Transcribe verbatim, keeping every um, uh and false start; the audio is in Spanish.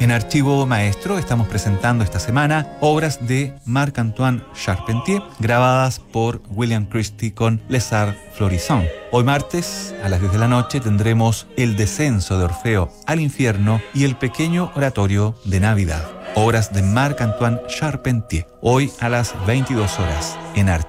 En Archivo Maestro estamos presentando esta semana obras de Marc-Antoine Charpentier grabadas por William Christie con Les Arts Florissants. Hoy martes a las diez de la noche tendremos El descenso de Orfeo al infierno y El pequeño oratorio de Navidad. Obras de Marc-Antoine Charpentier. Hoy a las veintidós horas en Archivo.